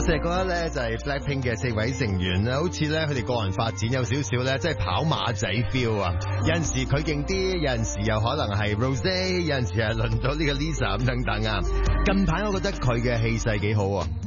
成日覺得咧就係 Blackpink 嘅4位成員咧，好似咧佢哋個人發展有少少咧，即係跑馬仔 feel 啊！有陣時佢勁啲，有陣時又可能係 Rosé，有陣時係輪到呢個 Lisa 咁等等啊！近排我覺得佢嘅氣勢幾好啊，